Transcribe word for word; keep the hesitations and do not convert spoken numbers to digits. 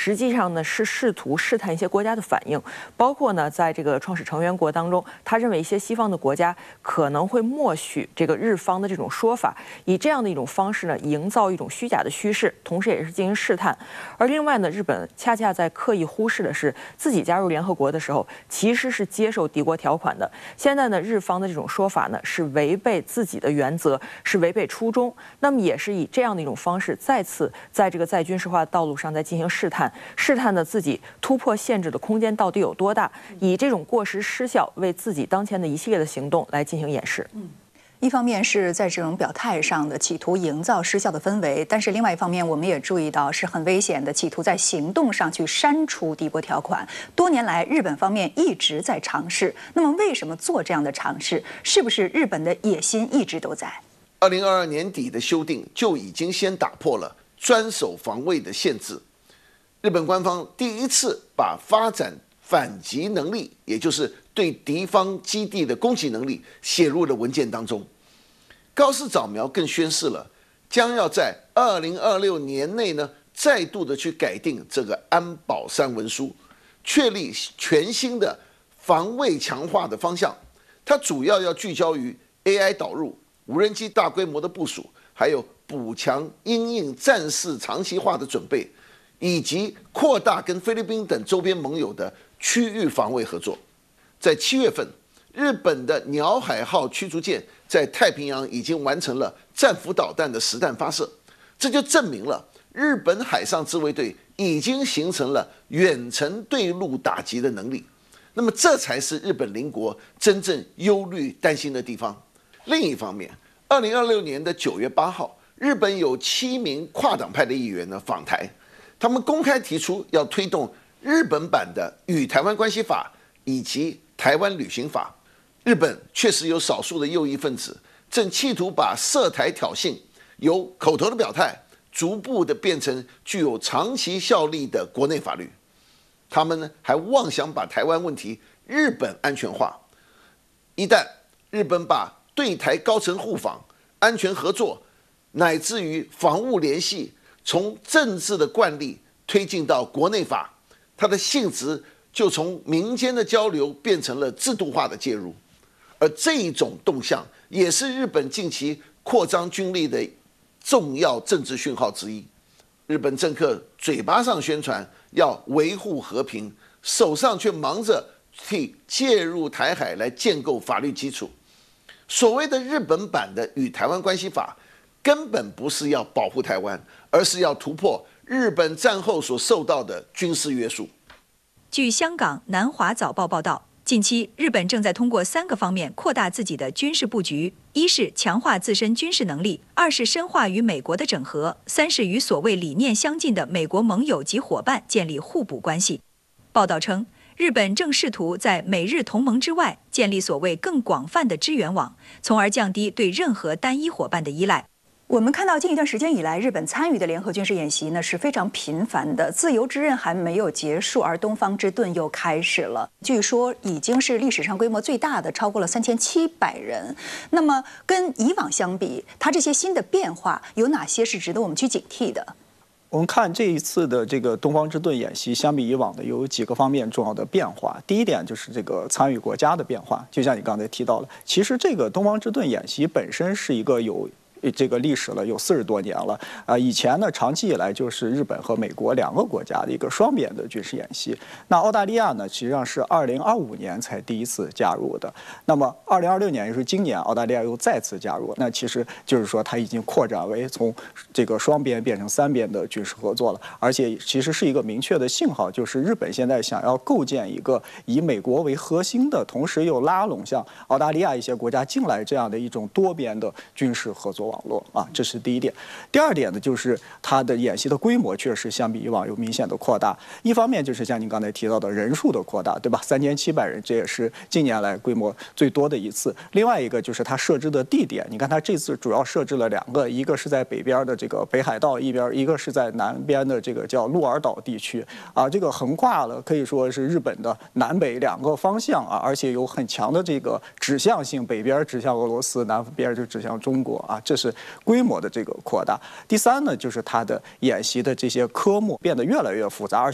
实际上呢是试图试探一些国家的反应，包括呢在这个创始成员国当中，他认为一些西方的国家可能会默许这个日方的这种说法，以这样的一种方式呢营造一种虚假的趋势，同时也是进行试探。而另外呢，日本恰恰在刻意忽视的是自己加入联合国的时候其实是接受敌国条款的。现在呢，日方的这种说法呢是违背自己的原则，是违背初衷。那么也是以这样的一种方式，再次在这个再军事化的道路上在进行试探，试探的自己突破限制的空间到底有多大，以这种过时失效为自己当前的一系列的行动来进行掩饰。 嗯。一方面是在这种表态上的企图营造失效的氛围，但是另外一方面我们也注意到是很危险的，企图在行动上去删除敌国条款。多年来，日本方面一直在尝试。那么，为什么做这样的尝试？是不是日本的野心一直都在？ 二零二二年底的修订就已经先打破了专守防卫的限制。日本官方第一次把发展反击能力，也就是对敌方基地的攻击能力写入了文件当中。高市早苗更宣示了，将要在二零二六年内呢，再度的去改定这个安保三文书，确立全新的防卫强化的方向。它主要要聚焦于 A I 导入、无人机大规模的部署，还有补强因应战事长期化的准备，以及扩大跟菲律宾等周边盟友的区域防卫合作。在七月份，日本的鸟海号驱逐舰在太平洋已经完成了战斧导弹的实弹发射，这就证明了日本海上自卫队已经形成了远程对陆打击的能力。那么这才是日本邻国真正忧虑担心的地方。另一方面，二零二六年的九月八号，日本有七名跨党派的议员呢访台，他们公开提出要推动日本版的《与台湾关系法》以及台湾旅行法。日本确实有少数的右翼分子正企图把涉台挑衅由口头的表态逐步的变成具有长期效力的国内法律。他们呢还妄想把台湾问题日本安全化。一旦日本把对台高层互访、安全合作乃至于防务联系从政治的惯例推进到国内法，它的性质就从民间的交流变成了制度化的介入。而这一种动向也是日本近期扩张军力的重要政治讯号之一。日本政客嘴巴上宣传要维护和平，手上却忙着替介入台海来建构法律基础。所谓的日本版的《与台湾关系法》根本不是要保护台湾，而是要突破日本战后所受到的军事约束。 据香港南华早报报道，近期，日本正在通过三个方面扩大自己的军事布局：一是强化自身军事能力，二是深化与美国的整合，三是与所谓理念相近的美国盟友及伙伴建立互补关系。报道称，日本正试图在美日同盟之外建立所谓更广泛的支援网，从而降低对任何单一伙伴的依赖。我们看到近一段时间以来，日本参与的联合军事演习呢是非常频繁的。自由之刃还没有结束，而东方之盾又开始了。据说已经是历史上规模最大的，超过了三千七百人。那么跟以往相比，它这些新的变化有哪些是值得我们去警惕的？ 我们看这一次的这个东方之盾演习，相比以往的有几个方面重要的变化。第一点就是这个参与国家的变化，就像你刚才提到了，其实这个东方之盾演习本身是一个有这个历史了，有四十多年了啊！以前呢，长期以来就是日本和美国两个国家的一个双边的军事演习。那澳大利亚呢，实际上是二零二五年才第一次加入的。那么二零二六年，也就是今年，澳大利亚又再次加入。那其实就是说，它已经扩展为从这个双边变成三边的军事合作了。而且其实是一个明确的信号，就是日本现在想要构建一个以美国为核心的，同时又拉拢像澳大利亚一些国家进来这样的一种多边的军事合作网络啊，这是第一点。第二点呢，就是它的演习的规模确实相比以往有明显的扩大。一方面就是像您刚才提到的人数的扩大，对吧？三千七百人，这也是近年来规模最多的一次。另外一个就是它设置的地点，你看它这次主要设置了两个，一个是在北边的这个北海道一边，一个是在南边的这个叫鹿儿岛地区啊，这个横跨了可以说是日本的南北两个方向啊，而且有很强的这个指向性，北边指向俄罗斯，南边就指向中国啊，这是规模的这个扩大。第三呢，就是它的演习的这些科目变得越来越复杂。